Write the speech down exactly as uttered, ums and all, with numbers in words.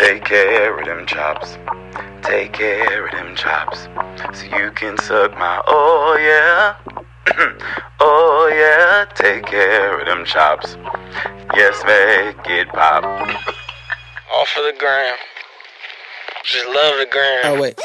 Take care of them chops. Take care of them chops. So you can suck my, oh yeah. Oh yeah. Take care of them chops. Yes, make it pop. All for the gram. Just love the gram. Oh, wait.